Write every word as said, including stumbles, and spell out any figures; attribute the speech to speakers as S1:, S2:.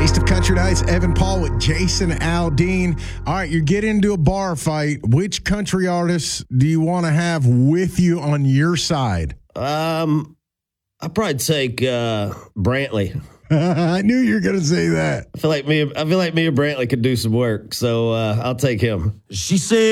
S1: Taste of Country Nights, Evan Paul with Jason Aldean. All right, you get into a bar fight. Which country artists do you want to have with you on your side?
S2: Um, I'd probably take uh, Brantley.
S1: I knew you were going to say that.
S2: I feel like me. I feel like me and Brantley could do some work, so uh, I'll take him.
S3: She said.